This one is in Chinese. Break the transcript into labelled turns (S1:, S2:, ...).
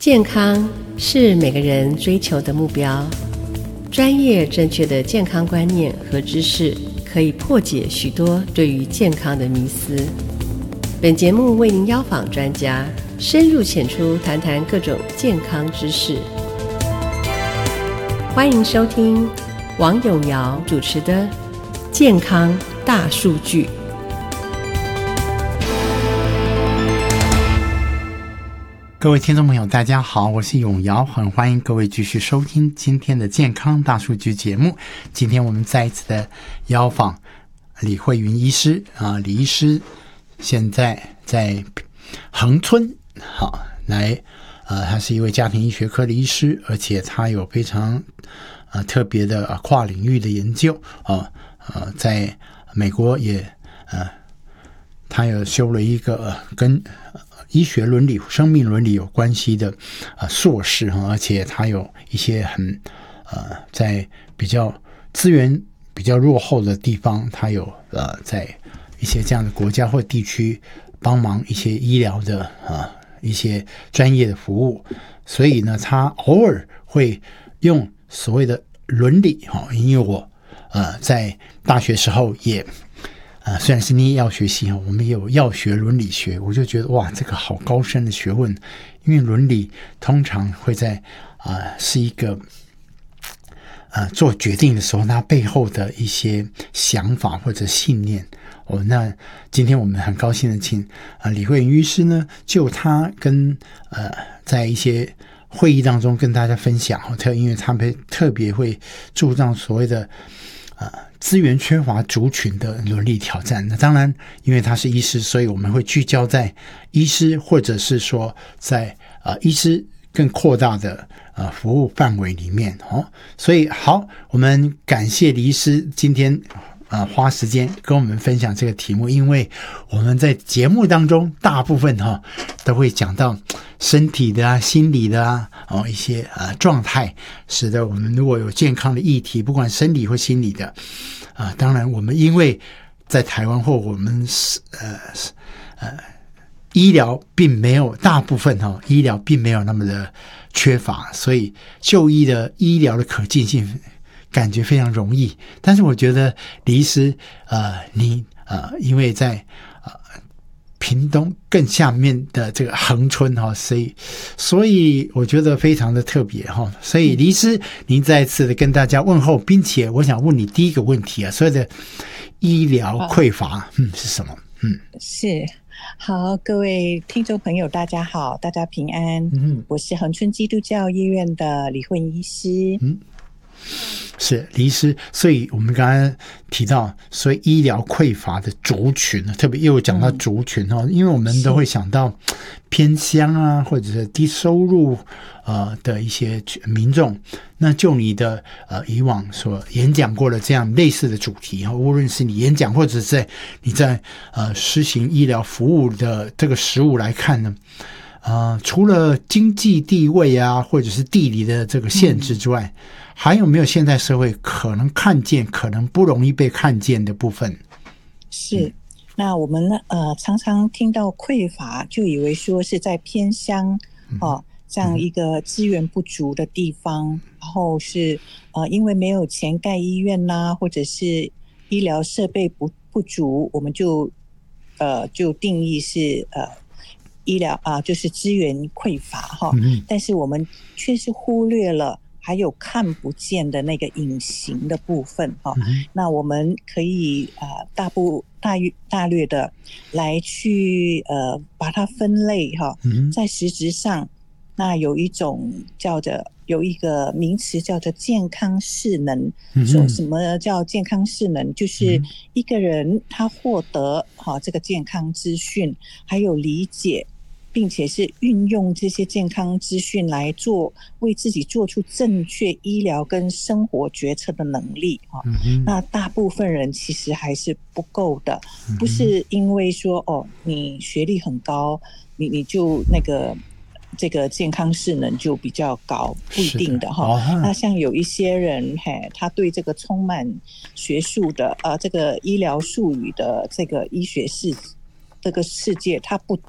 S1: 健康是每个人追求的目标，专业正确的健康观念和知识可以破解许多对于健康的迷思。本节目为您邀访专家，深入浅出谈谈各种健康知识。欢迎收听王永尧主持的《健康大数据》。
S2: 各位听众朋友大家好，我是永尧，很欢迎各位继续收听今天的健康大数据节目。今天我们再一次的邀访李慧云医师李医师现在在恒春他是一位家庭医学科的医师，而且他有非常特别的跨领域的研究在美国也他有修了一个跟医学伦理、生命伦理有关系的硕士而且他有一些很在比较资源比较落后的地方，他有在一些这样的国家或地区帮忙一些医疗的一些专业的服务，所以呢，他偶尔会用所谓的伦理因为我在大学时候也虽然是念药学系我们也有药学伦理学，我就觉得哇，这个好高深的学问。因为伦理通常会在是一个做决定的时候，它背后的一些想法或者信念那今天我们很高兴的请李慧云医师呢，就他跟在一些会议当中跟大家分享因为他们特别会注重所谓的资源缺乏族群的伦理挑战。那当然因为他是医师，所以我们会聚焦在医师或者是说在医师更扩大的服务范围里面所以好，我们感谢李医师今天花时间跟我们分享这个题目，因为我们在节目当中大部分都会讲到身体的心理的一些状态，使得我们如果有健康的议题，不管生理或心理的当然我们因为在台湾或我们医疗并没有大部分医疗并没有那么的缺乏，所以就医的医疗的可进性感觉非常容易。但是我觉得李医师你因为在屏东更下面的这个恒春所以我觉得非常的特别所以李医师您再次的跟大家问候，并且我想问你第一个问题所谓的医疗匮乏是什么？
S3: 是好，各位听众朋友大家好，大家平安我是恒春基督教医院的李慧云医师
S2: 是李医师，所以我们刚才提到所以医疗匮乏的族群，特别又讲到族群因为我们都会想到偏乡或者是低收入的一些民众。那就你的以往所演讲过的这样类似的主题无论是你演讲或者是你在施行医疗服务的这个实务来看呢除了经济地位或者是地理的这个限制之外还有没有现代社会可能看见可能不容易被看见的部分？
S3: 是那我们常常听到匮乏就以为说是在偏乡这样一个资源不足的地方，然后是因为没有钱盖医院或者是医疗设备不足，我们就定义是医疗就是资源匮乏但是我们却是忽略了还有看不见的那个隐形的部分那我们可以大略的来去把它分类在实质上那有一个名词叫做健康势能说什么叫健康势能？就是一个人他获得这个健康资讯还有理解，并且是运用这些健康资讯来为自己做出正确医疗跟生活决策的能力那大部分人其实还是不够的不是因为说你学历很高你就这个健康势能就比较高，不一定的那像有一些人他对这个充满学术的这个医疗术语的这个医学这个世界他不